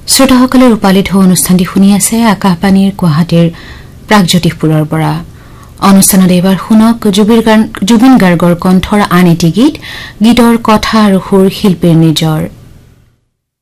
শ্ৰোতাসকলে ৰূপালী ঢৌ অনুষ্ঠানটি শুনি আছে আকাশবাণীৰ গুৱাহাটীৰ প্ৰাগজ্যোতিষপুৰৰ পৰা অনুষ্ঠানত এইবাৰ শুনক জুবিন গাৰ্গৰ কণ্ঠৰ আন এটি গীতৰ কথা আৰু সুৰ শিল্পীৰ নিজৰ